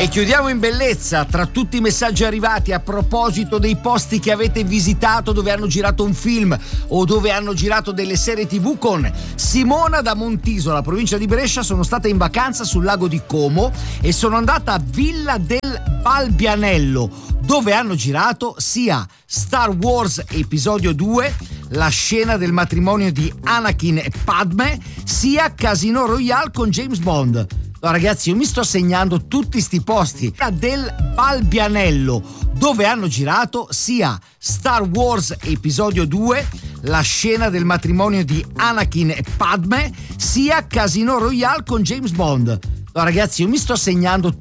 E chiudiamo in bellezza, tra tutti i messaggi arrivati a proposito dei posti che avete visitato dove hanno girato un film o dove hanno girato delle serie TV, con Simona da Montisola, provincia di Brescia. Sono stata in vacanza sul lago di Como e sono andata a Villa del Balbianello, dove hanno girato sia Star Wars Episodio 2, la scena del matrimonio di Anakin e Padme, sia Casino Royale con James Bond. No, ragazzi, io mi sto segnando tutti sti posti. Del Balbianello, dove hanno girato sia Star Wars Episodio 2, la scena del matrimonio di Anakin e Padme, sia Casino Royale con James Bond. No, ragazzi, io mi sto segnando